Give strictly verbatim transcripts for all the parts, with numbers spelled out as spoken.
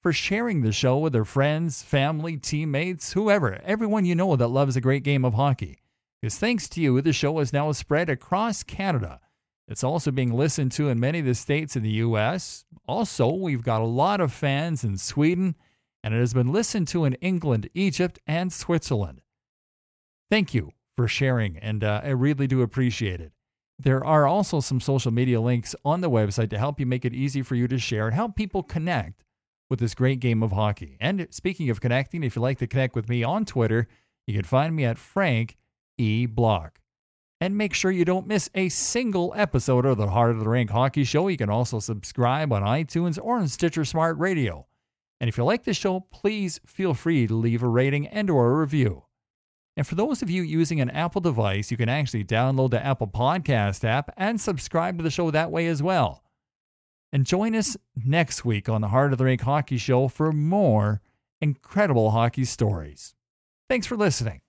for sharing the show with their friends, family, teammates, whoever, everyone you know that loves a great game of hockey. Because thanks to you, the show is now spread across Canada. It's also being listened to in many of the states in the U S. Also, we've got a lot of fans in Sweden, and it has been listened to in England, Egypt, and Switzerland. Thank you for sharing, and uh, I really do appreciate it. There are also some social media links on the website to help you make it easy for you to share and help people connect with this great game of hockey. And speaking of connecting, if you'd like to connect with me on Twitter, you can find me at Frank E. Block. And make sure you don't miss a single episode of the Heart of the Rink Hockey Show. You can also subscribe on iTunes or on Stitcher Smart Radio. And if you like the show, please feel free to leave a rating and or a review. And for those of you using an Apple device, you can actually download the Apple Podcast app and subscribe to the show that way as well. And join us next week on the Heart of the Rink Hockey Show for more incredible hockey stories. Thanks for listening.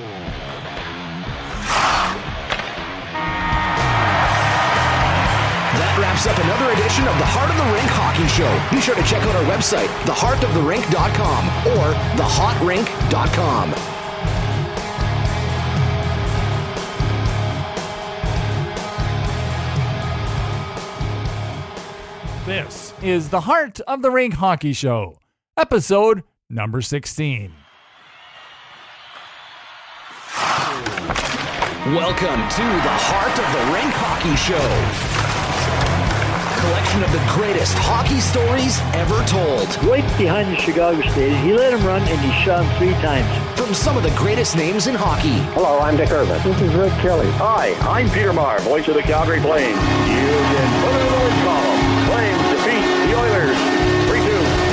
That wraps up another edition of the Heart of the Rink Hockey Show. Be sure to check out our website, the heart of the rink dot com or the hot rink dot com. This is the Heart of the Rink Hockey Show, episode number sixteen. Welcome to the Heart of the Rink Hockey Show. Collection of the greatest hockey stories ever told. Right behind the Chicago Stadium. He let him run and he shot him three times. From some of the greatest names in hockey. Hello, I'm Dick Irvin. This is Rick Kelly. Hi, I'm Peter Maher, voice of the Calgary Flames. You've been put in the win column. Flames defeat the Oilers three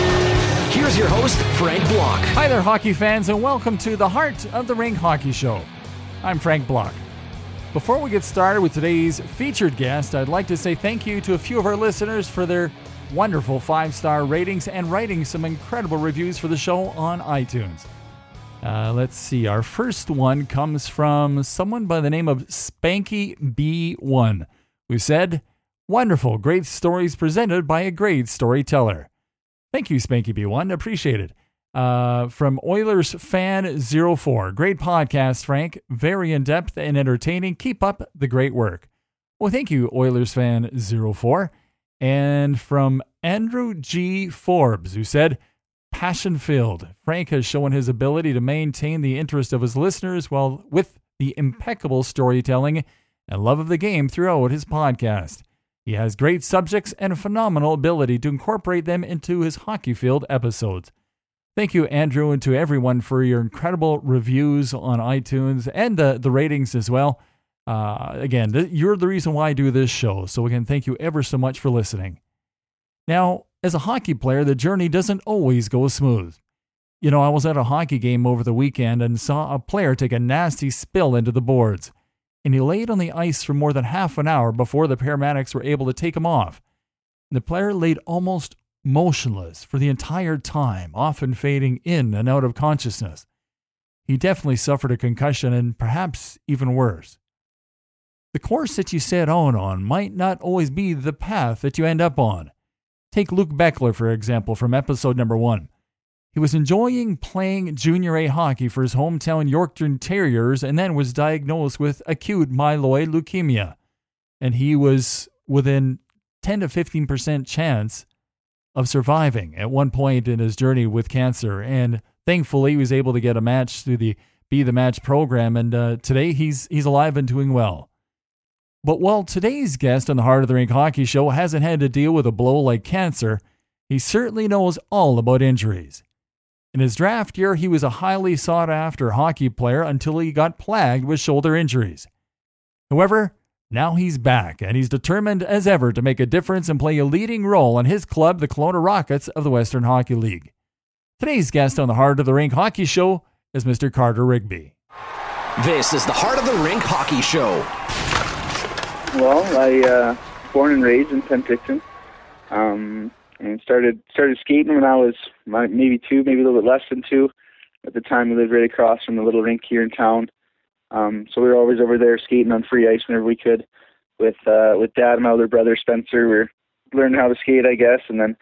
two. Here's your host, Frank Block. Hi there, hockey fans, and welcome to the Heart of the Rink Hockey Show. I'm Frank Block. Before we get started with today's featured guest, I'd like to say thank you to a few of our listeners for their wonderful five-star ratings and writing some incredible reviews for the show on iTunes. Uh, let's see. Our first one comes from someone by the name of Spanky B one, who said, "Wonderful, great stories presented by a great storyteller." Thank you, Spanky B one. Appreciate it. Uh, from Oilers Fan zero four. Great podcast, Frank. Very in-depth and entertaining. Keep up the great work. Well, thank you, Oilers Fan zero four. And from Andrew G. Forbes, who said, "Passion-filled. Frank has shown his ability to maintain the interest of his listeners while with the impeccable storytelling and love of the game throughout his podcast. He has great subjects and a phenomenal ability to incorporate them into his hockey field episodes." Thank you, Andrew, and to everyone for your incredible reviews on iTunes and the, the ratings as well. Uh, again, th- you're the reason why I do this show, so again, thank you ever so much for listening. Now, as a hockey player, the journey doesn't always go smooth. You know, I was at a hockey game over the weekend and saw a player take a nasty spill into the boards, and he laid on the ice for more than half an hour before the paramedics were able to take him off. The player laid almost motionless for the entire time, often fading in and out of consciousness. He definitely suffered a concussion and perhaps even worse. The course that you set out on might not always be the path that you end up on. Take Luke Beckler, for example, from episode number one. He was enjoying playing Junior A hockey for his hometown Yorkton Terriers and then was diagnosed with acute myeloid leukemia. And he was within ten to fifteen percent chance of surviving at one point in his journey with cancer, and thankfully he was able to get a match through the Be the Match program, and uh, today he's he's alive and doing well. But while today's guest on the Heart of the Rink Hockey Show hasn't had to deal with a blow like cancer, he certainly knows all about injuries. In his draft year, he was a highly sought-after hockey player until he got plagued with shoulder injuries. However, now he's back, and he's determined as ever to make a difference and play a leading role in his club, the Kelowna Rockets of the Western Hockey League. Today's guest on the Heart of the Rink Hockey Show is Mister Carter Rigby. This is the Heart of the Rink Hockey Show. Well, I uh, born and raised in Penticton, um, and started started skating when I was maybe two, maybe a little bit less than two. At the time, we lived right across from the little rink here in town. Um, so we were always over there skating on free ice whenever we could with uh, with Dad and my older brother Spencer. We were learning how to skate, I guess. And then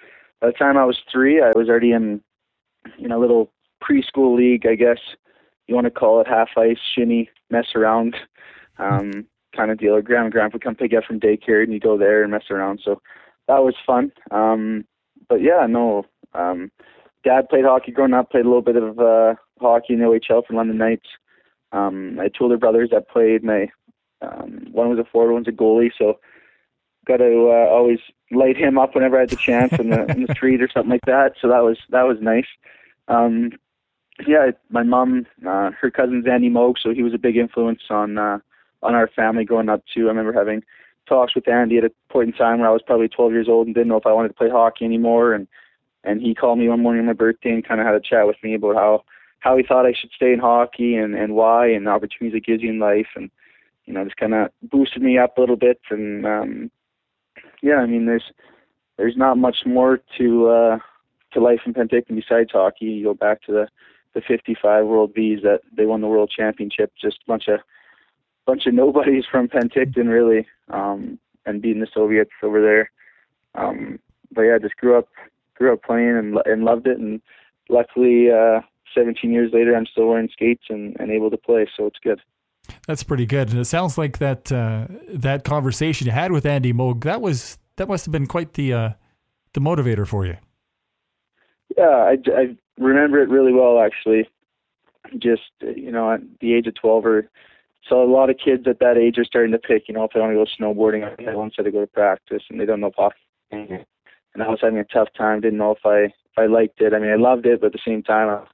by the time I was three, I was already in in a little preschool league, I guess you want to call it, half ice, shinny, mess around um, kind of deal. Grandma and grandpa come pick you up from daycare and you go there and mess around. So that was fun. Um, but yeah, no, um, dad played hockey growing up, played a little bit of uh, hockey in the O H L for London Knights. Um, I had two older brothers that played. My um, one was a forward, one's a goalie. So got to uh, always light him up whenever I had the chance in the in the street or something like that. So that was that was nice. Um, yeah, my mom, uh, her cousin's Andy Moog, so he was a big influence on uh, on our family growing up too. I remember having talks with Andy at a point in time where I was probably twelve years old and didn't know if I wanted to play hockey anymore, and and he called me one morning on my birthday and kind of had a chat with me about how how he thought I should stay in hockey and and why, and the opportunities it gives you in life, and you know, just kind of boosted me up a little bit. And um, yeah, I mean, there's there's not much more to uh, to life in Penticton besides hockey. You go back to the the fifty-five World Vs that they won the World Championship, just a bunch of bunch of nobodies from Penticton, really, um, and beating the Soviets over there. Um, but yeah, just grew up grew up playing and and loved it, and luckily, uh, seventeen years later, I'm still wearing skates and, and able to play, so it's good. That's pretty good. And it sounds like that uh, that conversation you had with Andy Moog, that was that must have been quite the uh, the motivator for you. Yeah, I, I remember it really well, actually. Just, you know, at the age of twelve, or so a lot of kids at that age are starting to pick, you know, if they want to go snowboarding, I had one said to go to practice, and they don't know hockey. And I was having a tough time, didn't know if I if I liked it. I mean, I loved it, but at the same time, I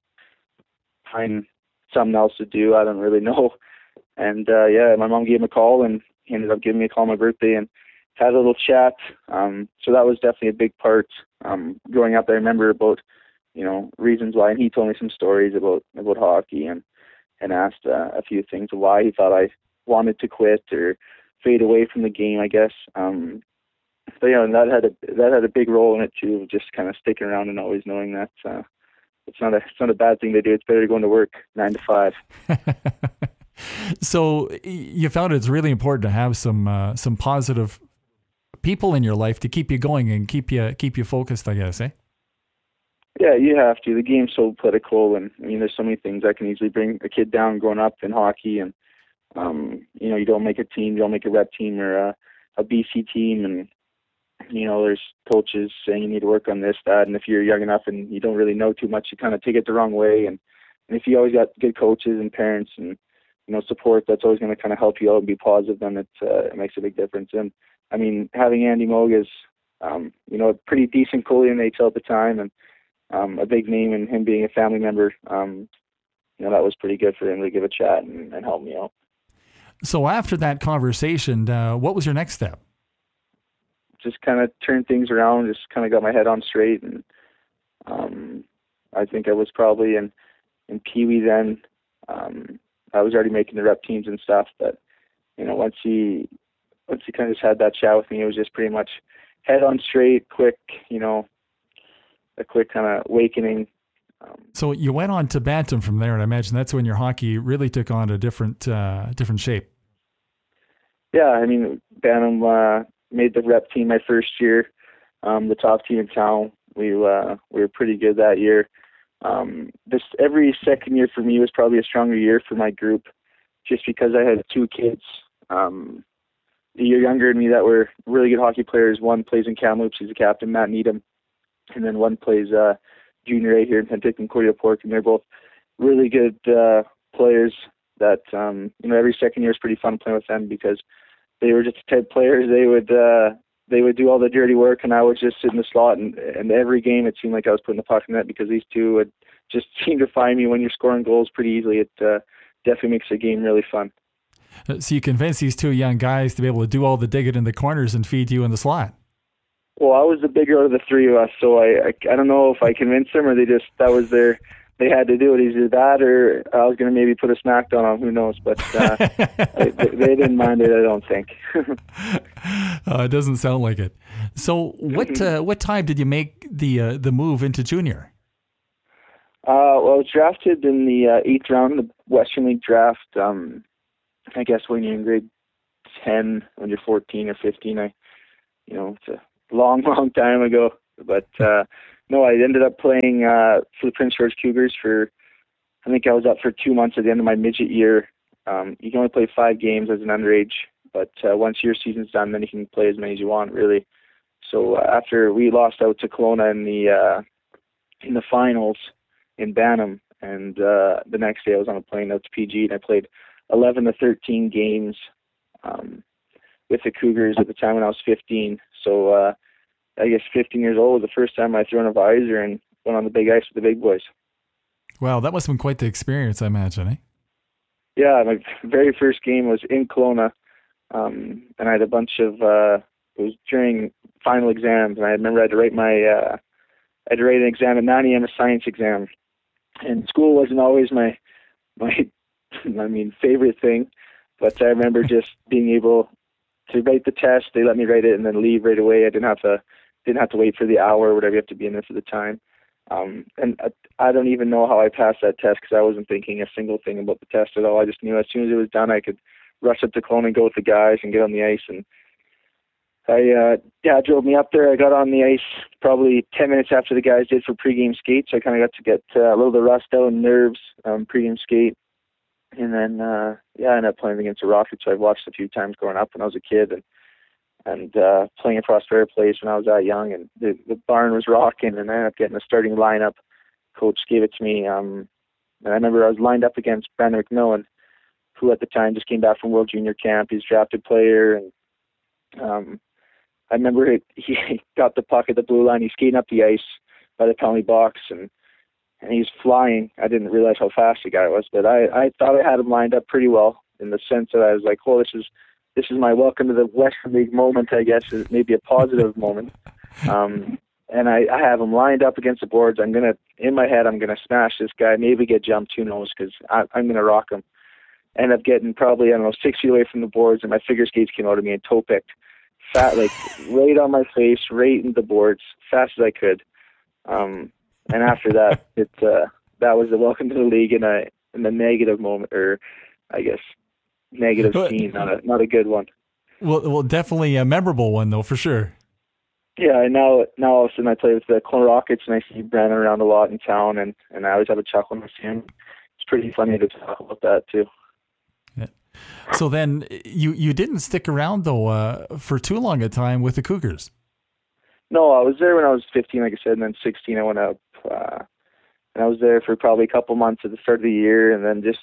find something else to do. I don't really know. And uh, yeah, my mom gave him a call, and he ended up giving me a call on my birthday and had a little chat. Um, so that was definitely a big part. Um, growing up, I remember about, you know, reasons why, and he told me some stories about about hockey, and and asked uh, a few things of why he thought I wanted to quit or fade away from the game, I guess. Um, but yeah, and that had a that had a big role in it too, just kind of sticking around and always knowing that uh, it's not a it's not a bad thing to do. It's better going to work nine to five. So you found it's really important to have some uh, some positive people in your life to keep you going and keep you keep you focused, I guess, eh? Yeah, you have to. The game's so political, and I mean, there's so many things that can easily bring a kid down growing up in hockey. And um, you know, you don't make a team, you don't make a rep team or a, a B C team, and you know, there's coaches saying you need to work on this, that, and if you're young enough and you don't really know too much, you kind of take it the wrong way. And, and if you always got good coaches and parents and you know, support that's always going to kind of help you out and be positive, then it, uh, it makes a big difference. And I mean, having Andy Moog as, um, you know, a pretty decent goalie in the H L at the time, and um, a big name, and him being a family member, um, you know, that was pretty good for him to give a chat and, and help me out. So after that conversation, uh, what was your next step? Just kind of turned things around, just kind of got my head on straight. And um, I think I was probably in, in Pee Wee then. Um, I was already making the rep teams and stuff, but you know, once he once he kind of just had that chat with me, it was just pretty much head on straight, quick, you know, a quick kind of awakening. Um, so you went on to Bantam from there, and I imagine that's when your hockey really took on a different uh, different shape. Yeah, I mean, Bantam uh, made the rep team my first year, um, the top team in town. We uh, we were pretty good that year. Um, this every second year for me was probably a stronger year for my group, just because I had two kids um, a year younger than me that were really good hockey players. One plays in Kamloops, he's a captain, Matt Needham, and then one plays uh, junior A here in Penticton, Corey Pork, and they're both really good uh, players. That um, you know, every second year is pretty fun playing with them because they were just the type of players. They would uh, they would do all the dirty work, and I would just sit in the slot. And, and every game, it seemed like I was putting the puck in net because these two would just seem to find me when you're scoring goals pretty easily. It uh, definitely makes the game really fun. So you convinced these two young guys to be able to do all the digging in the corners and feed you in the slot. Well, I was the bigger of the three of us, so I I, I don't know if I convinced them or they just that was their. They had to do it. Either that or I was going to maybe put a smackdown on them. Who knows? But uh, they, they didn't mind it, I don't think. uh, it doesn't sound like it. So what uh, what time did you make the uh, the move into junior? Uh, well, I was drafted in the uh, eighth round of the Western League draft. Um, I guess when you're in grade ten, when you're fourteen or fifteen, I, you know, it's a long, long time ago. But uh, no, I ended up playing uh, for the Prince George Cougars for, I think I was up for two months at the end of my midget year. Um, you can only play five games as an underage, but uh, once your season's done, then you can play as many as you want, really. So uh, after we lost out to Kelowna in the uh, in the finals in Bantam, and uh, the next day I was on a plane out to P G, and I played eleven to thirteen games um, with the Cougars at the time when I was fifteen. So uh, I guess fifteen years old was the first time I threw on a visor and went on the big ice with the big boys. Wow, that must have been quite the experience, I imagine, eh? Yeah, my very first game was in Kelowna, um, and I had a bunch of, uh, it was during final exams, and I remember I had to write my, uh, I had to write an exam at nine a.m., a science exam, and school wasn't always my, my, I mean, favorite thing, but I remember just being able to write the test. They let me write it and then leave right away. I didn't have to, didn't have to wait for the hour or whatever you have to be in there for the time. Um, and I, I don't even know how I passed that test because I wasn't thinking a single thing about the test at all. I just knew as soon as it was done, I could rush up to Kelowna and go with the guys and get on the ice. And I, uh, Dad drove me up there. I got on the ice probably ten minutes after the guys did for pregame skate. So I kind of got to get uh, a little bit of rust out and nerves, um, pregame skate. And then, uh, yeah, I ended up playing against the Rockets. So I've watched a few times growing up when I was a kid, and and uh, playing at Prospera Place when I was that young, and the, the barn was rocking, and I ended up getting a starting lineup. Coach gave it to me, um, and I remember I was lined up against Brandon McMillan, who at the time just came back from World Junior Camp. He's a drafted player, and um, I remember it, he got the puck at the blue line. He's skating up the ice by the penalty box, and and he's flying. I didn't realize how fast the guy was, but I, I thought I had him lined up pretty well in the sense that I was like, oh, this is This is my welcome to the Western League moment, I guess, is maybe a positive moment. Um, and I, I have him lined up against the boards. I'm going to, in my head, I'm going to smash this guy, maybe get jumped, who knows, because I'm going to rock him. End up getting probably, I don't know, six feet away from the boards, and my figure skates came out of me and toe picked. Fat, like, right on my face, right in the boards, fast as I could. Um, and after that, it uh, that was the welcome to the league in a, in a negative moment, or I guess, negative scene, not a not a good one. Well, well, definitely a memorable one though, for sure. Yeah, and now now all of a sudden I play with the Kelowna Rockets, and I see Brandon around a lot in town, and, and I always have a chuckle when I see him. It's pretty funny to talk about that too. Yeah. So then you you didn't stick around though uh, for too long a time with the Cougars. No, I was there when I was fifteen, like I said, and then sixteen I went up, uh, and I was there for probably a couple months at the start of the year, and then just.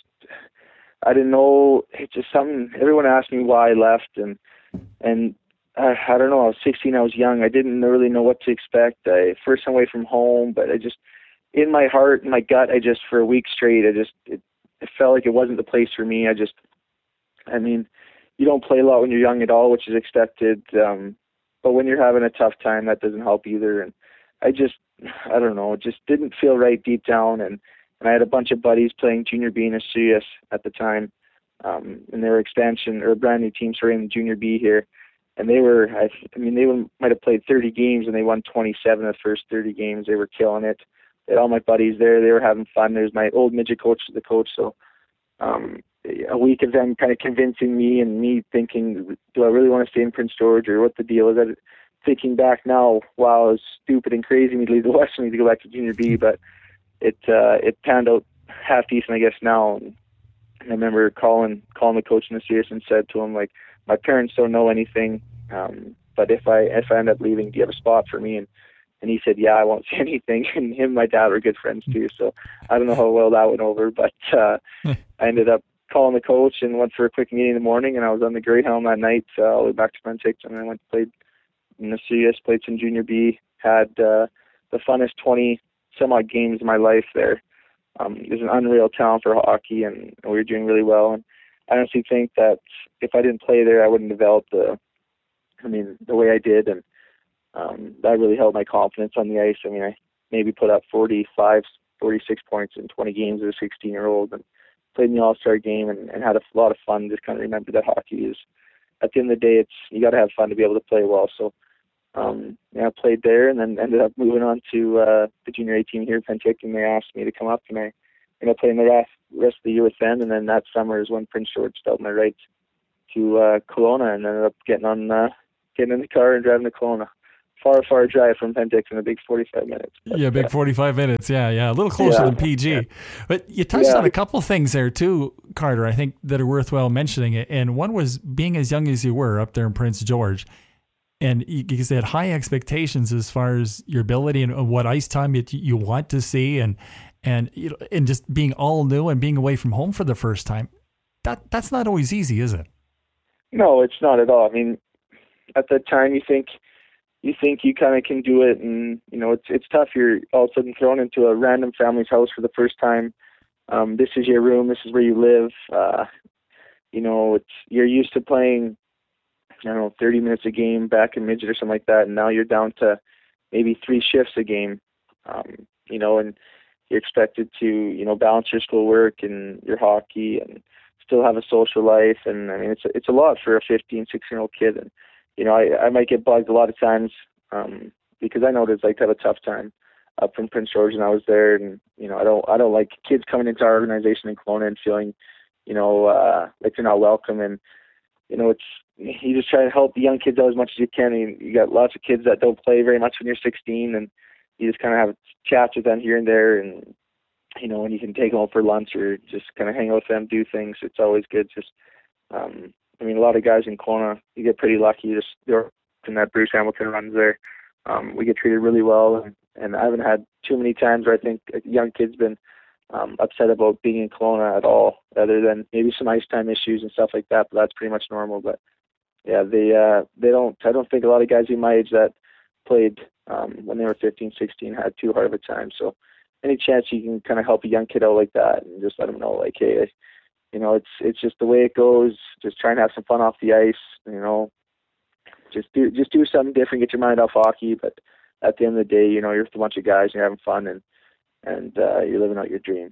I didn't know. It's just something. Everyone asked me why I left, and and I, I don't know. I was sixteen. I was young. I didn't really know what to expect. I first time away from home, but I just in my heart, in my gut, I just for a week straight, I just it, it felt like it wasn't the place for me. I just, I mean, you don't play a lot when you're young at all, which is expected. Um, but when you're having a tough time, that doesn't help either. And I just, I don't know. It just didn't feel right deep down, and. And I had a bunch of buddies playing Junior B in S C S at the time, um, and they were expansion or a brand new team starting in Junior B here. And they were, I, I mean, they were, might have played thirty games, and they won twenty-seven of the first thirty games. They were killing it. They had all my buddies there. They were having fun. There's my old midget coach, the coach. So um, a week of them kind of convincing me, and me thinking, do I really want to stay in Prince George, or what the deal is? I, thinking back now, wow, it was stupid and crazy me to leave the Western League to go back to Junior B, but it uh, it panned out half decent, I guess, now. And I remember calling calling the coach in the series and said to him, like, my parents don't know anything, um, but if I if I end up leaving, do you have a spot for me? And and he said, yeah, I won't say anything. And him and my dad were good friends too, so I don't know how well that went over, but uh, I ended up calling the coach and went for a quick meeting in the morning, and I was on the Greyhound that night uh, all the way back to Penticton, and I went and played in the C S, played some Junior B, had uh, the funnest twenty some odd games in my life there. Um, there's an unreal talent for hockey, and, and we were doing really well. And I honestly think that if I didn't play there, I wouldn't develop the, I mean, the way I did. And um, that really helped my confidence on the ice. I mean, I maybe put up forty-five, forty-six points in twenty games as a sixteen-year-old, and played in the All-Star game, and, and had a lot of fun. Just kind of remember that hockey is, at the end of the day, it's you got to have fun to be able to play well. So. Um, yeah, I played there, and then ended up moving on to uh, the junior A team here at Penticton. They asked me to come up, and I ended up playing the rest, rest of the year with them. And then that summer is when Prince George dealt my rights to uh, Kelowna, and ended up getting on, uh, getting in the car and driving to Kelowna. far, far drive from Penticton, a big forty-five minutes. But, yeah, big uh, forty-five minutes. Yeah, yeah, a little closer yeah, than P G. yeah. But you touched Yeah. on a couple things there too, Carter, I think that are worthwhile mentioning. And one was being as young as you were up there in Prince George. And you you had high expectations as far as your ability and what ice time you, you want to see, and and you know, and just being all new and being away from home for the first time. That that's not always easy, is it? No, it's not at all. I mean, at that time, you think you think you kind of can do it, and you know it's it's tough. You're all of a sudden thrown into a random family's house for the first time. Um, this is your room. This is where you live. Uh, you know, it's you're used to playing, I don't know, thirty minutes a game back in midget or something like that, and now you're down to maybe three shifts a game. Um, you know, and you're expected to, you know, balance your schoolwork and your hockey and still have a social life. And I mean, it's, it's a lot for a fifteen, sixteen year old kid. And, you know, I, I might get bugged a lot of times um, because I know what it's like to have a tough time up from Prince George, and I was there. And, you know, I don't, I don't like kids coming into our organization in Kelowna and feeling, you know, uh, like they're not welcome. And, you know, it's, you just try to help the young kids out as much as you can. And you got lots of kids that don't play very much when you're sixteen, and you just kind of have chats with them here and there, and you know, and you can take them out for lunch or just kind of hang out with them, do things. It's always good. Just, um, I mean, a lot of guys in Kelowna, you get pretty lucky. Just they're in that Bruce Hamilton runs there. Um, we get treated really well, and, and I haven't had too many times where I think a young kid's been um, upset about being in Kelowna at all, other than maybe some ice time issues and stuff like that. But that's pretty much normal. But yeah, they uh, they don't. I don't think a lot of guys in my age that played um, when they were fifteen, sixteen had too hard of a time. So any chance you can kind of help a young kid out like that and just let them know, like, hey, you know, it's it's just the way it goes. Just try and have some fun off the ice. You know, just do just do something different. Get your mind off hockey. But at the end of the day, you know, you're with a bunch of guys and you're having fun, and and uh, you're living out your dream.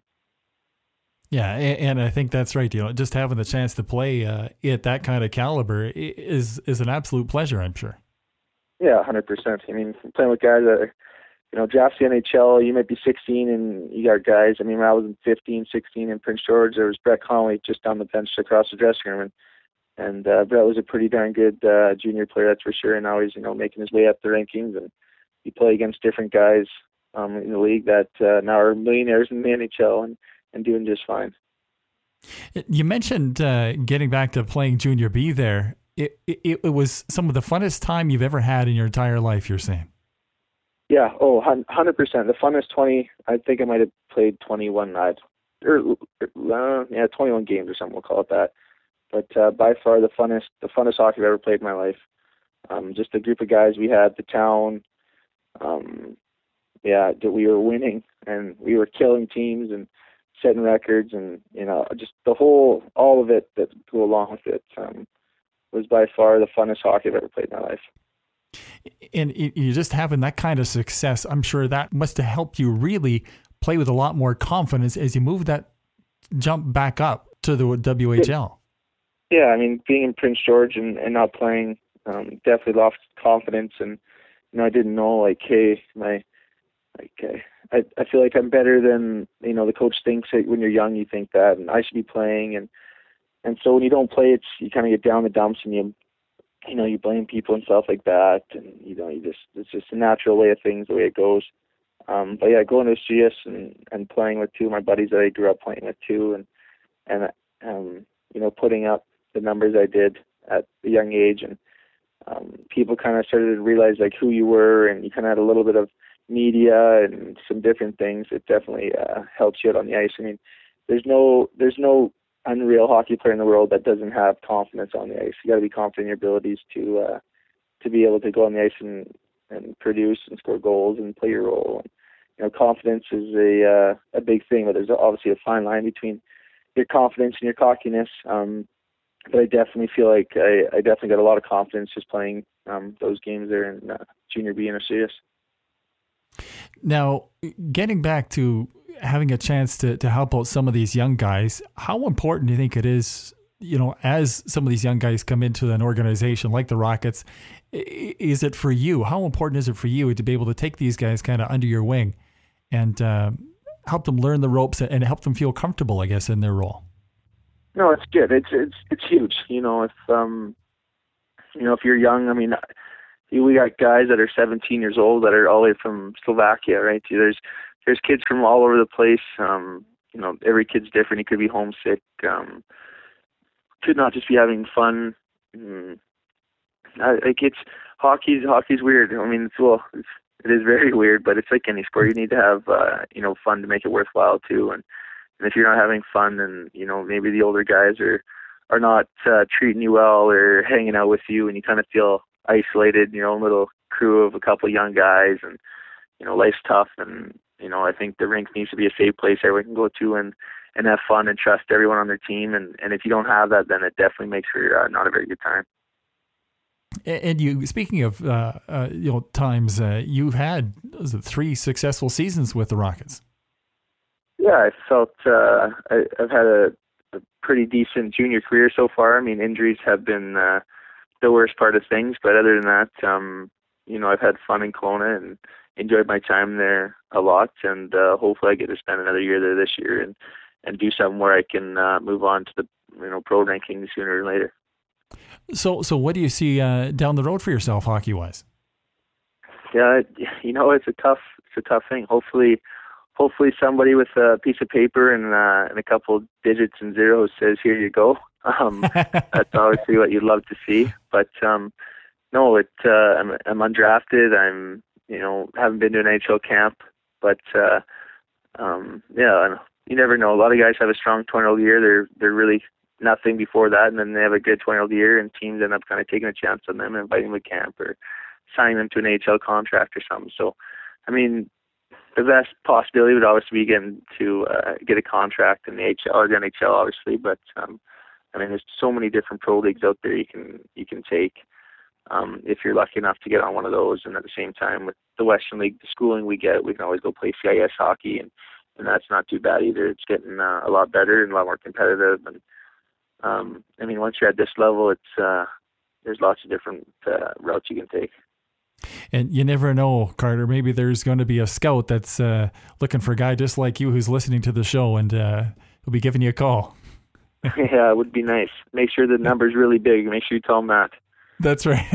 Yeah, and I think that's right. You know, just having the chance to play uh, at that kind of caliber is is an absolute pleasure, I'm sure. Yeah, one hundred percent. I mean, playing with guys that are, you know, draft the N H L, you might be sixteen and you got guys. I mean, when I was fifteen, sixteen in Prince George, there was Brett Connolly just down the bench across the dressing room. And, and uh, Brett was a pretty darn good uh, junior player, that's for sure. And now he's, you know, making his way up the rankings. And you play against different guys um, in the league that uh, now are millionaires in the N H L and, and doing just fine. You mentioned uh, getting back to playing Junior B there. It, it it was some of the funnest time you've ever had in your entire life, you're saying? Yeah, oh, one hundred percent. The funnest twenty, I think I might have played twenty-one nights, or uh, yeah, twenty-one games or something, we'll call it that. But uh, by far the funnest, the funnest hockey I've ever played in my life. Um, just the group of guys we had, the town, um, yeah, that we were winning, and we were killing teams and setting records, and, you know, just the whole, all of it that go along with it um, was by far the funnest hockey I've ever played in my life. And you just having that kind of success, I'm sure that must have helped you really play with a lot more confidence as you move that jump back up to the W H L. Yeah, I mean, being in Prince George and, and not playing um, definitely lost confidence, and, you know, I didn't know, like, hey, my, like, uh, I I feel like I'm better than, you know, the coach thinks it. When you're young, you think that, and I should be playing, and and so when you don't play, it's you kind of get down the dumps, and you you know you blame people and stuff like that, and you know you just it's just a natural way of things, the way it goes. Um, but yeah, going to C S and and playing with two of my buddies that I grew up playing with too, and and um, you know putting up the numbers I did at a young age, and um, people kind of started to realize like who you were, and you kind of had a little bit of media and some different things. It definitely uh, helps you out on the ice. I mean, there's no there's no unreal hockey player in the world that doesn't have confidence on the ice. You got to be confident in your abilities to uh, to be able to go on the ice and, and produce and score goals and play your role. And, you know, confidence is a uh, a big thing, but there's obviously a fine line between your confidence and your cockiness. Um, but I definitely feel like I, I definitely got a lot of confidence just playing um, those games there in uh, Junior B and C S. Now, getting back to having a chance to, to help out some of these young guys, how important do you think it is, you know, as some of these young guys come into an organization like the Rockets, is it for you? How important is it for you to be able to take these guys kind of under your wing and uh, help them learn the ropes and help them feel comfortable, I guess, in their role? No, it's good. It's it's it's huge. You know, if um, you know, if you're young, I mean, we got guys that are seventeen years old that are all the way from Slovakia, right? There's there's kids from all over the place. Um, you know, every kid's different. He could be homesick. Um, could not just be having fun. Mm, I, like it's hockey's hockey's weird. I mean, it's well, it's, it is very weird, but it's like any sport. You need to have uh, you know fun to make it worthwhile too. And, and if you're not having fun, then you know maybe the older guys are are not uh, treating you well or hanging out with you, and you kind of feel isolated in your own little crew of a couple of young guys. And you know life's tough, and you know I think the rink needs to be a safe place everyone can go to and and have fun and trust everyone on their team. And, and if you don't have that, then it definitely makes for uh, not a very good time. And you, speaking of uh, uh, you know times, uh, you've had was it three successful seasons with the Rockets. Yeah, I felt uh, I, I've had a, a pretty decent junior career so far. I mean, injuries have been uh, the worst part of things, but other than that, um, you know, I've had fun in Kelowna and enjoyed my time there a lot. And uh, hopefully, I get to spend another year there this year and. and do something where I can uh, move on to the you know pro rankings sooner or later. So, so what do you see uh, down the road for yourself, hockey wise? Yeah, you know it's a tough it's a tough thing. Hopefully, hopefully somebody with a piece of paper and uh, and a couple digits and zeros says, "Here you go." Um, that's obviously what you'd love to see. But um, no, it uh, I'm I'm undrafted. I'm you know haven't been to an N H L camp, but uh, um, yeah. You never know. A lot of guys have a strong twenty-year-old year. They're they're really nothing before that, and then they have a good twenty-year-old year, and teams end up kind of taking a chance on them and inviting them to camp or signing them to an N H L contract or something. So, I mean, the best possibility would obviously be getting to uh, get a contract in the H L or the N H L, obviously. But um, I mean, there's so many different pro leagues out there you can you can take um, if you're lucky enough to get on one of those. And at the same time, with the Western League, the schooling we get, we can always go play C I S hockey and. And that's not too bad either. It's getting uh, a lot better and a lot more competitive. And um, I mean, once you're at this level, it's uh, there's lots of different uh, routes you can take. And you never know, Carter. Maybe there's going to be a scout that's uh, looking for a guy just like you who's listening to the show, and uh, he'll be giving you a call. Yeah, it would be nice. Make sure the number's really big. Make sure you tell him that. That's right.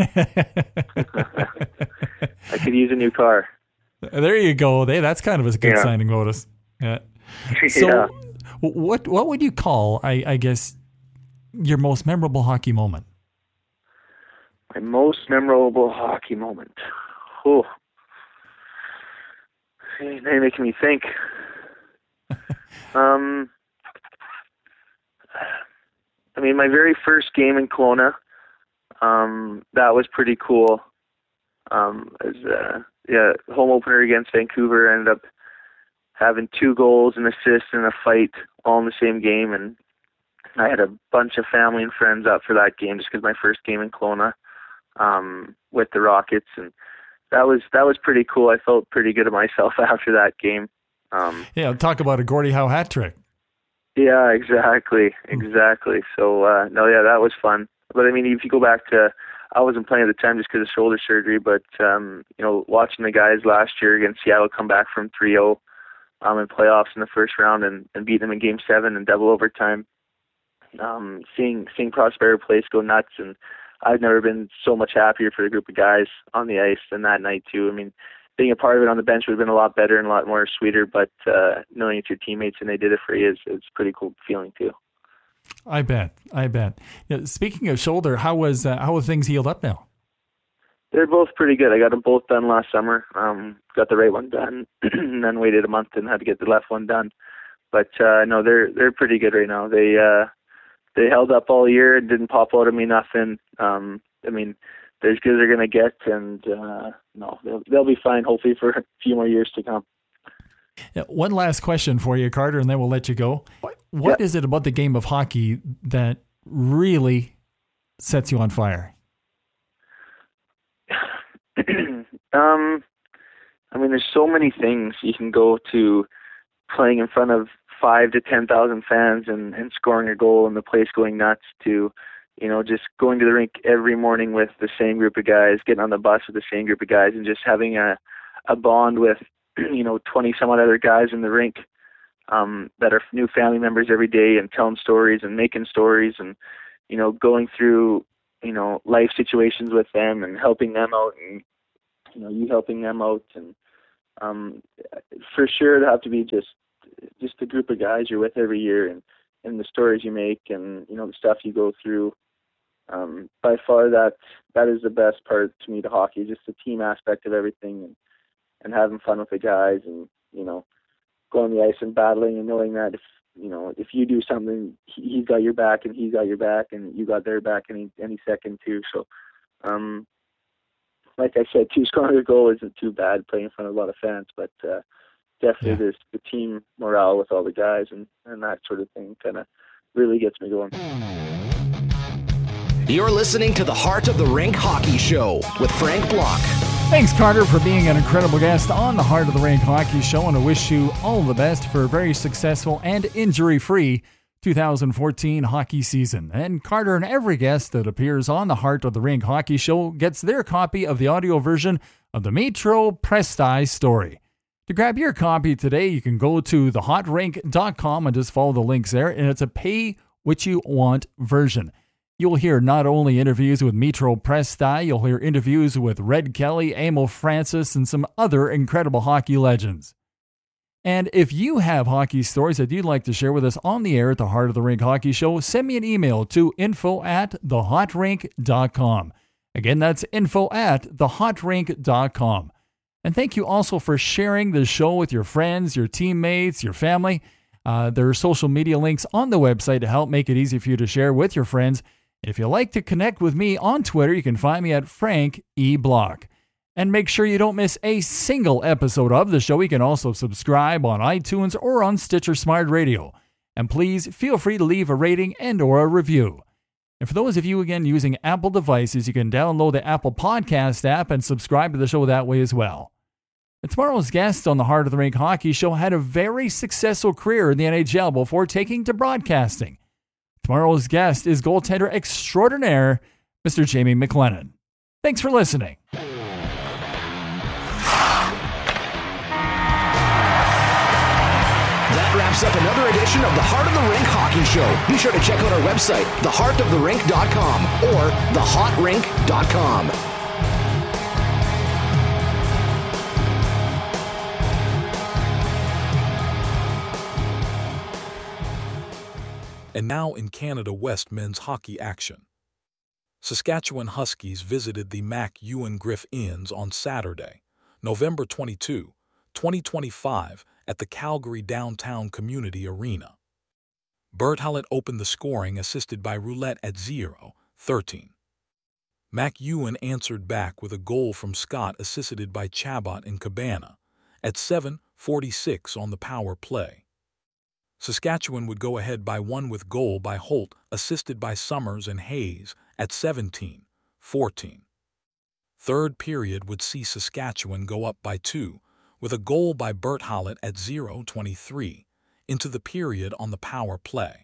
I could use a new car. There you go. Hey, that's kind of a good yeah. signing bonus. Yeah. So, yeah. what what would you call, I, I guess, your most memorable hockey moment? My most memorable hockey moment. Oh, now you're making me think. um, I mean, my very first game in Kelowna. Um, that was pretty cool. Um, as uh, yeah, home opener against Vancouver, ended up having two goals, an assist, and a fight all in the same game. And I had a bunch of family and friends up for that game just because my first game in Kelowna um, with the Rockets, and that was that was pretty cool. I felt pretty good of myself after that game. Um, yeah, talk about a Gordie Howe hat trick. Yeah, exactly, exactly. So uh, no, yeah, that was fun. But I mean, if you go back to, I wasn't playing at the time just because of shoulder surgery, but um, you know, watching the guys last year against Seattle come back from three oh um, in playoffs in the first round and, and beat them in Game Seven in double overtime. Um, seeing seeing Prospero Place go nuts, and I've never been so much happier for the group of guys on the ice than that night too. I mean, being a part of it on the bench would have been a lot better and a lot more sweeter, but uh, knowing it's your teammates and they did it for you is it's a pretty cool feeling too. I bet. I bet. You know, speaking of shoulder, how was uh, how have things healed up now? They're both pretty good. I got them both done last summer. Um, got the right one done, and then waited a month and had to get the left one done. But uh, no, they're they're pretty good right now. They uh, they held up all year and didn't pop out of me nothing. Um, I mean, they're as good as they're gonna get, and uh, no, they'll they'll be fine. Hopefully for a few more years to come. Yeah, one last question for you, Carter, and then we'll let you go. What yeah. is it about the game of hockey that really sets you on fire? um, I mean, there's so many things. You can go to playing in front of five to ten thousand fans and, and scoring a goal and the place going nuts, to, you know, just going to the rink every morning with the same group of guys, getting on the bus with the same group of guys, and just having a a bond with, you know, twenty some odd other guys in the rink um, that are new family members every day, and telling stories and making stories, and, you know, going through you know, life situations with them and helping them out, and you know, you helping them out, and um, for sure it'd have to be just just a group of guys you're with every year, and, and the stories you make, and you know, the stuff you go through. Um, by far, that that is the best part to me to hockey, just the team aspect of everything, and, and having fun with the guys, and you know, going on the ice and battling, and knowing that if you know if you do something, he, he's got your back, and he's got your back, and you got their back any any second too. So, um, like I said, two scoring a goal isn't too bad playing in front of a lot of fans, but uh, definitely Yeah. there's the team morale with all the guys, and, and that sort of thing kind of really gets me going. You're listening to the Heart of the Rink Hockey Show with Frank Block. Thanks, Carter, for being an incredible guest on the Heart of the Rink Hockey Show, and I wish you all the best for a very successful and injury-free two thousand fourteen hockey season. And Carter and every guest that appears on the Heart of the Rink Hockey Show gets their copy of the audio version of the Metro Presti story. To grab your copy today, you can go to the hot rink dot com and just follow the links there, and it's a pay-what-you-want version. You'll hear not only interviews with Metro Presti, you'll hear interviews with Red Kelly, Emil Francis, and some other incredible hockey legends. And if you have hockey stories that you'd like to share with us on the air at the Heart of the Rink Hockey Show, send me an email to info at the hot rink dot com. Again, that's info at the hot rink dot com. And thank you also for sharing the show with your friends, your teammates, your family. Uh, there are social media links on the website to help make it easy for you to share with your friends. If you'd like to connect with me on Twitter, you can find me at Frank E. Block. And make sure you don't miss a single episode of the show. You can also subscribe on iTunes or on Stitcher Smart Radio. And please feel free to leave a rating and or a review. And for those of you, again, using Apple devices, you can download the Apple Podcast app and subscribe to the show that way as well. And tomorrow's guest on the Heart of the Rink Hockey Show had a very successful career in the N H L before taking to broadcasting. Tomorrow's guest is goaltender extraordinaire, Mister Jamie McLennan. Thanks for listening. That wraps up another edition of the Heart of the Rink Hockey Show. Be sure to check out our website, the heart of the rink dot com or the hot rink dot com. And now in Canada West men's hockey action. Saskatchewan Huskies visited the Mac Ewan Griff Inns on Saturday, November twenty-second, twenty twenty-five, at the Calgary Downtown Community Arena. Bert Hallett opened the scoring, assisted by Roulette at zero thirteen. Mac Ewan answered back with a goal from Scott, assisted by Chabot and Cabana, at seven forty-six on the power play. Saskatchewan would go ahead by one with goal by Holt, assisted by Summers and Hayes, at seventeen fourteen. Third period would see Saskatchewan go up by two, with a goal by Bert Hallett at zero twenty-three, into the period on the power play.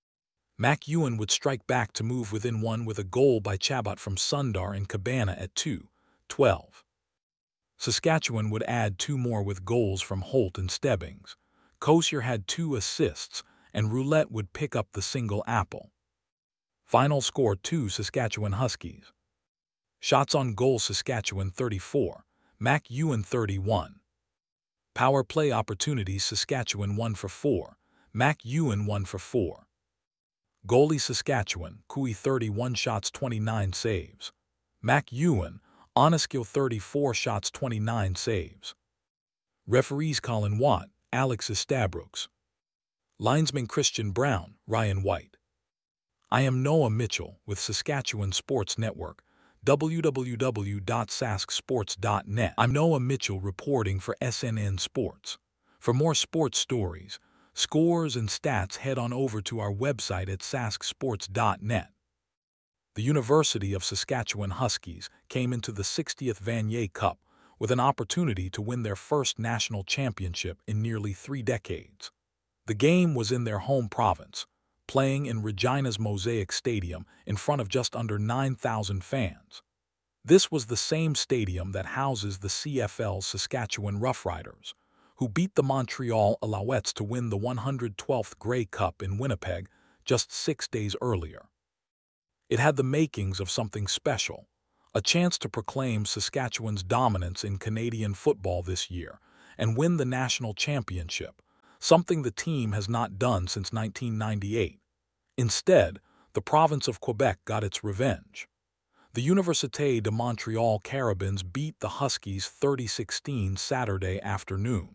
Mac Ewan would strike back to move within one with a goal by Chabot from Sundar and Cabana at two twelve. Saskatchewan would add two more with goals from Holt and Stebbings. Kosier had two assists, and Roulette would pick up the single apple. Final score two Saskatchewan Huskies. Shots on goal Saskatchewan thirty-four, Mac Ewan thirty-one. Power play opportunities Saskatchewan one for four, Mac Ewan one for four. Goalie Saskatchewan, Cooey thirty-one shots twenty-nine saves. Mac Ewan, Oneskill thirty-four shots twenty-nine saves. Referees Colin Watt, Alex Estabrooks. Linesman Christian Brown, Ryan White. I am Noah Mitchell with Saskatchewan Sports Network, w w w dot sask sports dot net. I'm Noah Mitchell reporting for S N N Sports. For more sports stories, scores, and stats, head on over to our website at sask sports dot net. The University of Saskatchewan Huskies came into the sixtieth Vanier Cup with an opportunity to win their first national championship in nearly three decades. The game was in their home province, playing in Regina's Mosaic Stadium in front of just under nine thousand fans. This was the same stadium that houses the C F L's Saskatchewan Roughriders, who beat the Montreal Alouettes to win the one hundred twelfth Grey Cup in Winnipeg just six days earlier. It had the makings of something special, a chance to proclaim Saskatchewan's dominance in Canadian football this year and win the national championship, something the team has not done since nineteen ninety-eight. Instead, the province of Quebec got its revenge. The Université de Montréal Carabins beat the Huskies thirty sixteen Saturday afternoon.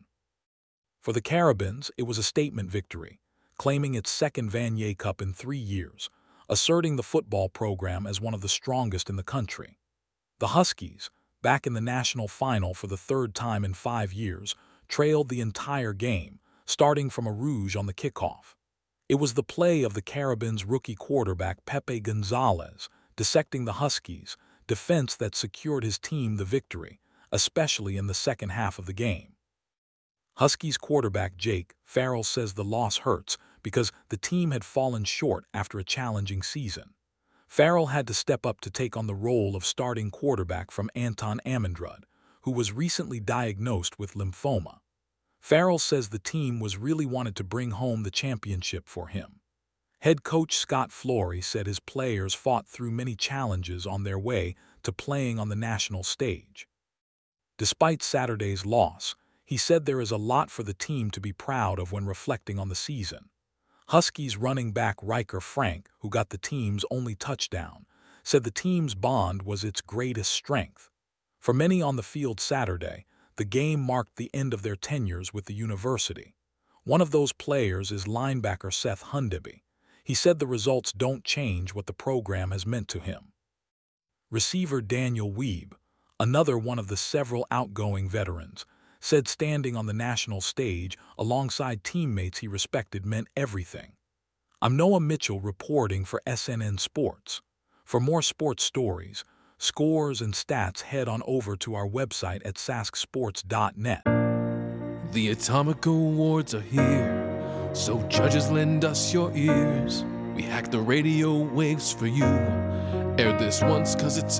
For the Carabins, it was a statement victory, claiming its second Vanier Cup in three years, asserting the football program as one of the strongest in the country. The Huskies, back in the national final for the third time in five years, trailed the entire game, starting from a rouge on the kickoff. It was the play of the Carabins' rookie quarterback Pepe Gonzalez, dissecting the Huskies' defense that secured his team the victory, especially in the second half of the game. Huskies quarterback Jake Farrell says the loss hurts because the team had fallen short after a challenging season. Farrell had to step up to take on the role of starting quarterback from Anton Amundrud, who was recently diagnosed with lymphoma. Farrell says the team was really wanted to bring home the championship for him. Head coach Scott Flory said his players fought through many challenges on their way to playing on the national stage. Despite Saturday's loss, he said there is a lot for the team to be proud of when reflecting on the season. Huskies running back Riker Frank, who got the team's only touchdown, said the team's bond was its greatest strength. For many on the field Saturday, the game marked the end of their tenures with the university. One of those players is linebacker Seth Hundeby. He said the results don't change what the program has meant to him. Receiver Daniel Weeb, another one of the several outgoing veterans, said standing on the national stage alongside teammates he respected meant everything. I'm Noah Mitchell reporting for S N N Sports. For more sports stories, scores, and stats, head on over to our website at sask sports dot net. The Atomic Awards are here, so judges lend us your ears. We hack the radio waves for you. Air this once 'cause it's